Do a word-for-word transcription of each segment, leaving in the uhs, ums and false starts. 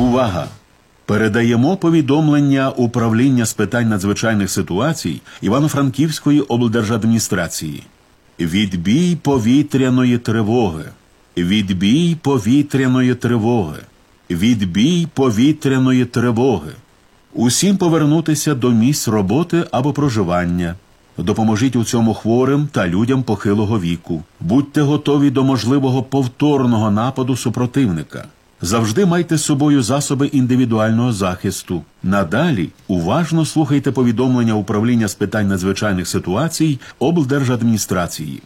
Увага! Передаємо повідомлення Управління з питань надзвичайних ситуацій Івано-Франківської облдержадміністрації. Відбій повітряної тривоги. Відбій повітряної тривоги. Відбій повітряної тривоги. Усім повернутися до місць роботи або проживання. Допоможіть у цьому хворим та людям похилого віку. Будьте готові до можливого повторного нападу супротивника. Завжди майте з собою засоби індивідуального захисту. Надалі уважно слухайте повідомлення Управління з питань надзвичайних ситуацій облдержадміністрації.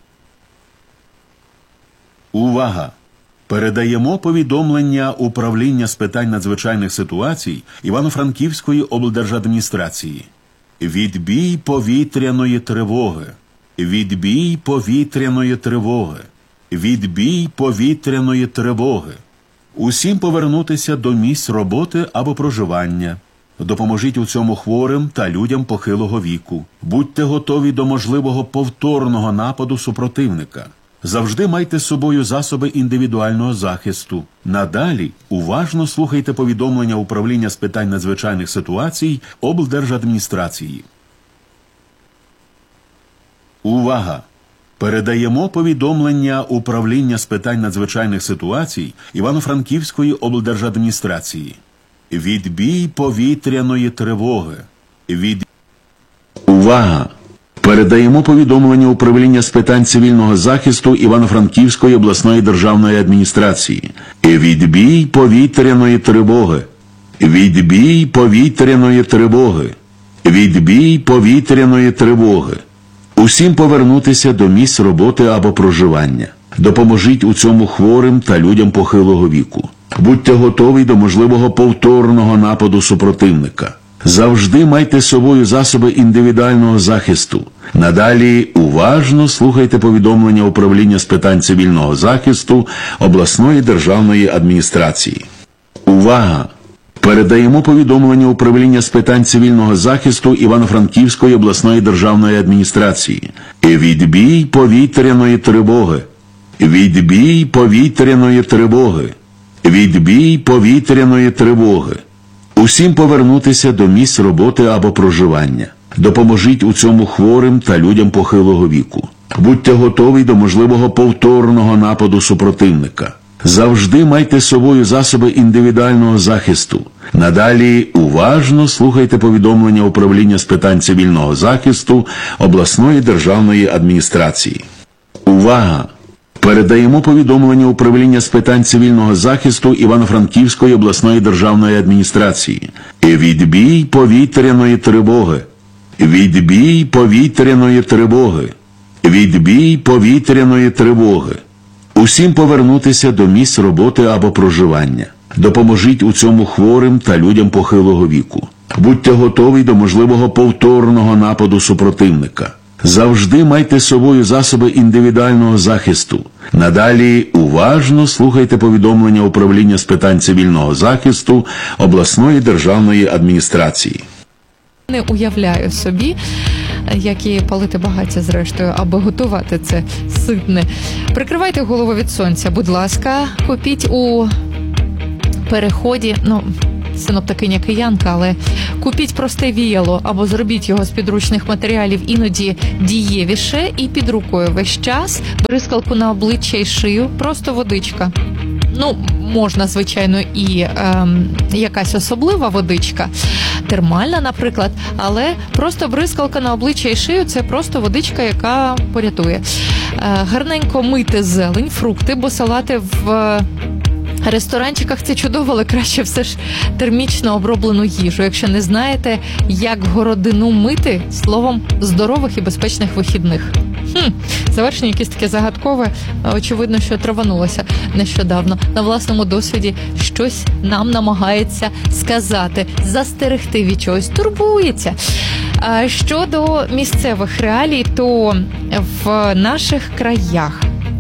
Увага! Передаємо повідомлення Управління з питань надзвичайних ситуацій Івано-Франківської облдержадміністрації. Відбій повітряної тривоги. Відбій повітряної тривоги. Відбій повітряної тривоги. Усім повернутися до місць роботи або проживання. Допоможіть у цьому хворим та людям похилого віку. Будьте готові до можливого повторного нападу супротивника. Завжди майте з собою засоби індивідуального захисту. Надалі уважно слухайте повідомлення Управління з питань надзвичайних ситуацій облдержадміністрації. Увага! Передаємо повідомлення Управління з питань надзвичайних ситуацій Івано-Франківської облдержадміністрації. Відбій повітряної тривоги. Від... Увага! Передаємо повідомлення Управління з питань цивільного захисту Івано-Франківської обласної державної адміністрації. Відбій повітряної тривоги. Відбій повітряної тривоги. Відбій повітряної тривоги. Усім повернутися до місць роботи або проживання. Допоможіть у цьому хворим та людям похилого віку. Будьте готові до можливого повторного нападу супротивника. Завжди майте з собою засоби індивідуального захисту. Надалі уважно слухайте повідомлення Управління з питань цивільного захисту обласної державної адміністрації. Увага! Передаємо повідомлення Управління з питань цивільного захисту Івано-Франківської обласної державної адміністрації. Відбій повітряної тривоги. Відбій повітряної тривоги. Відбій повітряної тривоги. Усім повернутися до місць роботи або проживання. Допоможіть у цьому хворим та людям похилого віку. Будьте готові до можливого повторного нападу супротивника. Завжди майте з собою засоби індивідуального захисту. Надалі уважно слухайте повідомлення Управління з питань цивільного захисту обласної державної адміністрації. Увага! Передаємо повідомлення Управління з питань цивільного захисту Івано-Франківської обласної державної адміністрації. Відбій повітряної тривоги. Відбій повітряної тривоги. Відбій повітряної тривоги. Усім повернутися до місць роботи або проживання. Допоможіть у цьому хворим та людям похилого віку. Будьте готові до можливого повторного нападу супротивника. Завжди майте з собою засоби індивідуального захисту. Надалі уважно слухайте повідомлення Управління з питань цивільного захисту обласної державної адміністрації. Не уявляю собі, як і палити багаття зрештою, аби готувати це ситне. Прикривайте голову від сонця, будь ласка, купіть у переході, ну, синоптикиня киянка, але купіть просте віяло або зробіть його з підручних матеріалів, іноді дієвіше, і під рукою весь час бризкалку на обличчя і шию, просто водичка. Ну, можна, звичайно, і ем, якась особлива водичка, термальна, наприклад, але просто бризкалка на обличчя і шию – це просто водичка, яка порятує. Е, гарненько мити зелень, фрукти, бо салати в ресторанчиках це чудово, але краще все ж термічно оброблену їжу. Якщо не знаєте, як городину мити, словом, здорових і безпечних вихідних. Хм, завершення якесь таке загадкове, очевидно, що траванулося нещодавно. На власному досвіді щось нам намагається сказати, застерегти від чогось, турбується. А щодо місцевих реалій, то в наших краях,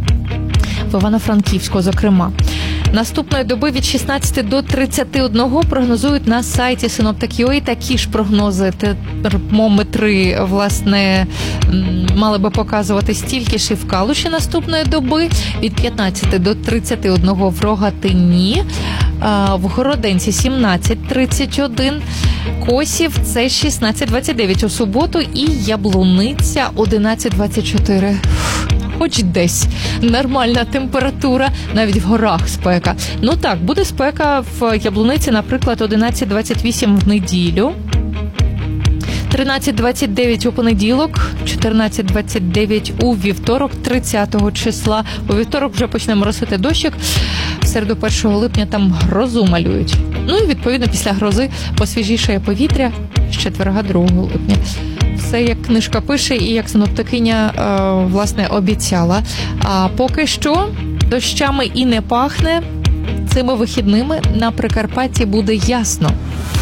в Івано-Франківську, зокрема, наступної доби від шістнадцяти до тридцяти одного прогнозують на сайті синоптик крапка ю а. Такі ж прогнози, термометри, власне, мали би показувати стільки ж і в Калуші наступної доби. Від п'ятнадцяти до тридцяти одного в Рогатині. в Городенці сімнадцять тридцять один, Косів – це шістнадцять двадцять дев'ять у суботу і Яблуниця одинадцять двадцять чотири. Хоч десь нормальна температура, навіть в горах спека. Ну так, буде спека в Яблуниці, наприклад, одинадцять двадцять вісім в неділю, тринадцять двадцять дев'ять у понеділок, чотирнадцять двадцять дев'ять у вівторок, тридцятого числа. У вівторок вже почне моросити дощик, в середу першого липня там грозу малюють. Ну і відповідно після грози посвіжішає повітря з четверга другого липня. Все, як книжка пише і як синоптикиня, е, власне, обіцяла. А поки що дощами і не пахне. Цими вихідними на Прикарпатті буде ясно.